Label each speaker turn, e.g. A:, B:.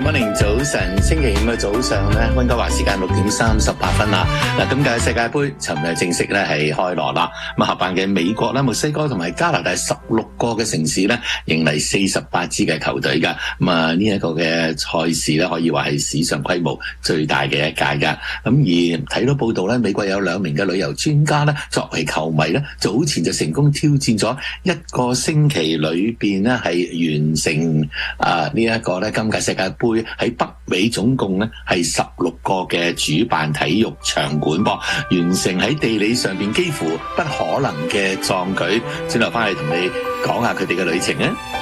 A: Morning， 早晨，星期五嘅早上咧，溫哥華時間6:38啦。嗱，今屆世界盃尋日正式咧係開鑼啦。咁合辦嘅美國啦、墨西哥同埋加拿大16個嘅城市咧，迎嚟48支嘅球隊噶。咁啊，呢一個嘅賽事咧，可以話係史上規模最大嘅一屆噶。咁而睇到報道咧，美國有2名嘅旅遊專家咧，作為球迷咧，早前就成功挑戰咗1個星期裏邊咧，係完成呢一個咧今屆世界盃喺北美總共咧係16個嘅主辦體育場館噃，完成喺地理上邊幾乎不可能嘅壯舉。轉頭翻嚟同你講下佢哋嘅旅程啊！